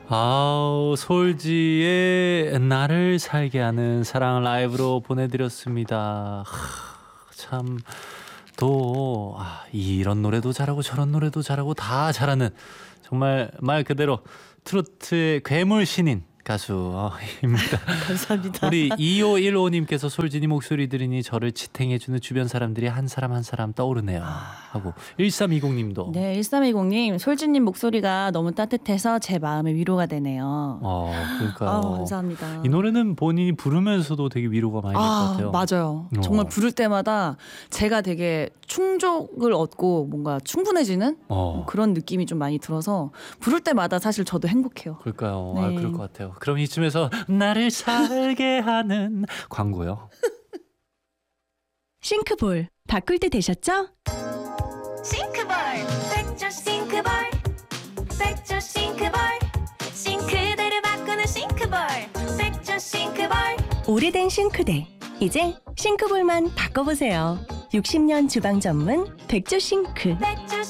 아우, 솔지의 나를 살게 하는 사랑을 라이브로 보내드렸습니다. 참, 이런 노래도 잘하고 저런 노래도 잘하고 다 잘하는, 정말 말 그대로 트로트의 괴물 신인 가수입니다. 감사합니다. 우리 2515님께서 솔진이 목소리 들으니 저를 지탱해주는 주변 사람들이 한 사람 한 사람 떠오르네요 하고, 1320님도 네, 1320님, 솔지님 목소리가 너무 따뜻해서 제 마음의 위로가 되네요. 그러니까요. 감사합니다. 이 노래는 본인이 부르면서도 되게 위로가 많이 될 것 같아요. 맞아요. 정말 부를 때마다 제가 되게 충족을 얻고 뭔가 충분해지는 그런 느낌이 좀 많이 들어서 부를 때마다 사실 저도 행복해요. 그럴까요? 네. 그럴 것 같아요. 그럼 이쯤에서 나를 살게 하는 광고요. 싱크볼 바꿀 때 되셨죠? 싱크볼 백조 싱크볼 백조 싱크볼 싱크대를 바꾸는 싱크볼 백조 싱크볼 오래된 싱크대 이제 싱크볼만 바꿔보세요. 60년 주방 전문 백조 싱크. 백조